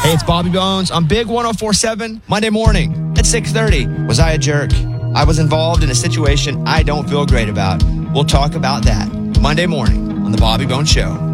Hey, it's Bobby Bones on Big 104.7 Monday morning at 6:30. Was I a jerk? I was involved in a situation I don't feel great about. We'll talk about that Monday morning on The Bobby Bones Show.